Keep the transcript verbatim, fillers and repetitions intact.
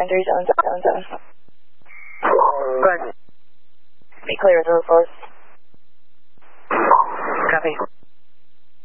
nine three seven seven seven. Go ahead. Be clear with the report. Copy.